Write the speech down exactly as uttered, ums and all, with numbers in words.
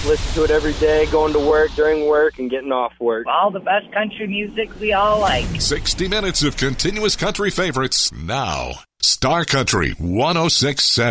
Listen to it every day, going to work, during work, and getting off work. All the best country music we all like. sixty minutes of continuous country favorites now. Star Country one oh six point seven.